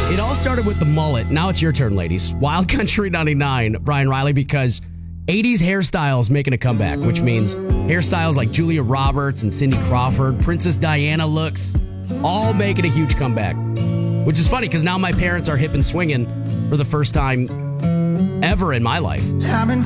It all started with the mullet. Now it's your turn, ladies. Wild Country 99, Brian Riley, because 80s hairstyles making a comeback, which means hairstyles like Julia Roberts and Cindy Crawford, Princess Diana looks, all making a huge comeback. Which is funny because now my parents are hip and swinging for the first time ever in my life. I've been